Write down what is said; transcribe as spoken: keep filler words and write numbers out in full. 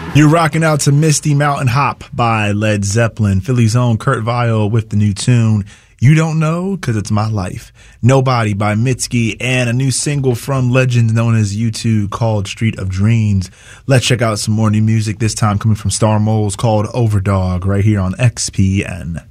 You're rocking out to Misty Mountain Hop by Led Zeppelin. Philly's own Kurt Vile with the new tune, You Don't Know, Cause It's My Life. Nobody by Mitski, and a new single from legends known as U two called Street of Dreams. Let's check out some more new music, this time coming from Star Moles, called Overdog, right here on X P N.